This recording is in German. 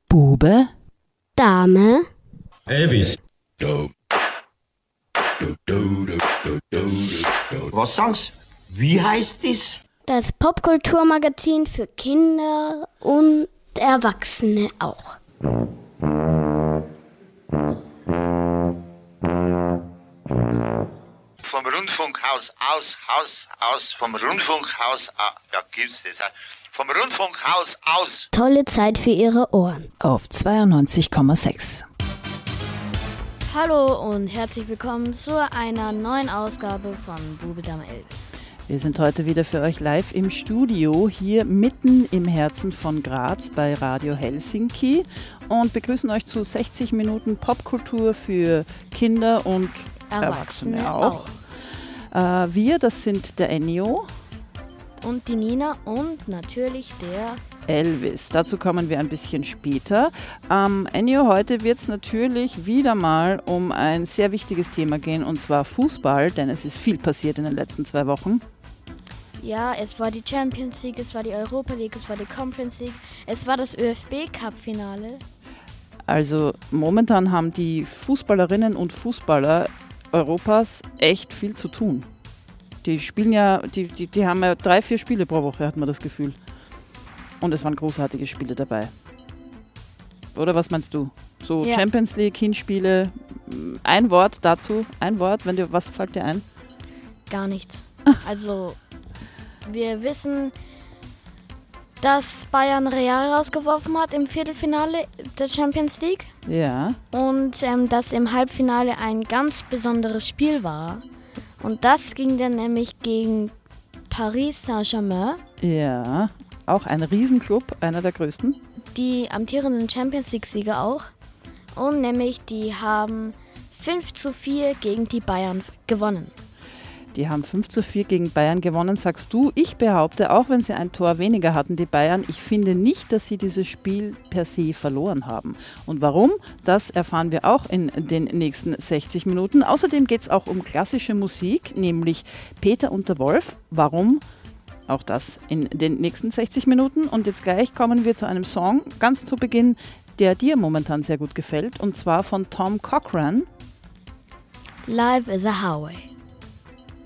Bube, Dame, Elvis. Was sagst? Wie heißt das? das Popkulturmagazin für Kinder und Erwachsene auch. Vom Rundfunkhaus vom Rundfunkhaus ja, gibt's das auch. Vom Rundfunkhaus aus. Tolle Zeit für Ihre Ohren. auf 92,6. Hallo und herzlich willkommen zu einer neuen Ausgabe von Bube, Dame, Elvis. Wir sind heute wieder für euch live im Studio, hier mitten im Herzen von Graz bei Radio Helsinki und begrüßen euch zu 60 Minuten Popkultur für Kinder und Erwachsene auch. Wir, das sind der Ennio Und die Nina und natürlich der Elvis. Dazu kommen wir ein bisschen später. Ennio, heute wird es natürlich wieder mal um ein sehr wichtiges Thema gehen, und zwar Fußball, denn es ist viel passiert in den letzten 2 Wochen. Ja, es war die Champions League, es war die Europa League, es war die Conference League, es war das ÖFB-Cup-Finale. Also momentan haben die Fußballerinnen und Fußballer Europas echt viel zu tun. Die spielen ja, die haben ja 3-4 Spiele pro Woche, hat man das Gefühl. Und es waren großartige Spiele dabei. Oder was meinst du? So Ja. Champions League, Hinspiele, ein Wort dazu, was fällt dir ein? Gar nichts. Also, wir wissen, dass Bayern Real rausgeworfen hat im Viertelfinale der Champions League Ja, und dass im Halbfinale ein ganz besonderes Spiel war. Und das ging dann nämlich gegen Paris Saint-Germain, ja. Auch ein Riesenclub, einer der größten. die amtierenden Champions League-Sieger auch. Und nämlich die haben 5:4 gegen die Bayern gewonnen. Die haben 5:4 gegen Bayern gewonnen, sagst du. Ich behaupte, auch wenn sie ein Tor weniger hatten, die Bayern, ich finde nicht, dass sie dieses Spiel per se verloren haben. Und warum? Das erfahren wir auch in den nächsten 60 Minuten. Außerdem geht es auch um klassische Musik, nämlich Peter und der Wolf. Warum? Auch das in den nächsten 60 Minuten. Und jetzt gleich kommen wir zu einem Song, ganz zu Beginn, der dir momentan sehr gut gefällt, und zwar von Tom Cochrane. Life is a Highway.